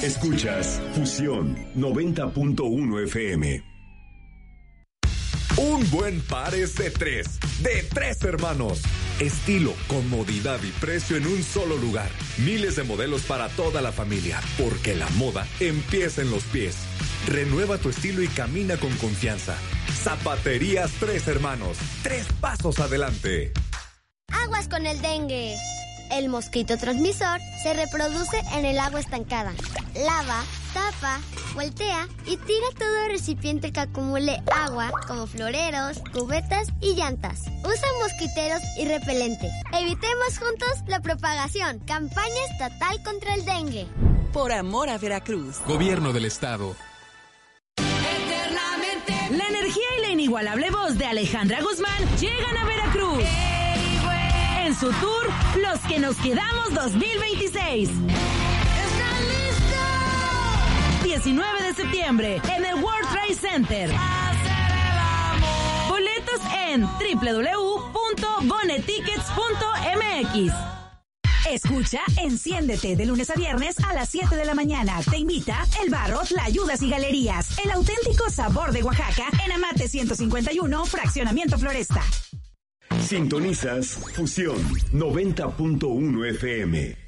Escuchas Fusión 90.1 FM. Un buen par es de tres hermanos. Estilo, comodidad y precio en un solo lugar. Miles de modelos para toda la familia, porque la moda empieza en los pies. Renueva tu estilo y camina con confianza. Zapaterías Tres Hermanos, 3 pasos adelante. Aguas con el dengue. El mosquito transmisor se reproduce en el agua estancada. Lava, tapa, voltea y tira todo recipiente que acumule agua, como floreros, cubetas y llantas. Usa mosquiteros y repelente. Evitemos juntos la propagación. Campaña estatal contra el dengue. Por amor a Veracruz. Gobierno del Estado. La energía y la inigualable voz de Alejandra Guzmán llegan a Veracruz. En su tour, Los que nos quedamos 2026. ¿Están listos? 19 de septiembre en el World Trade Center. Boletos en www.bonetickets.mx. Escucha Enciéndete de lunes a viernes a las 7 de la mañana. Te invita El Barro, Tlayudas y Galerías. El auténtico sabor de Oaxaca en Amate 151, Fraccionamiento Floresta. Sintonizas Fusión 90.1 FM.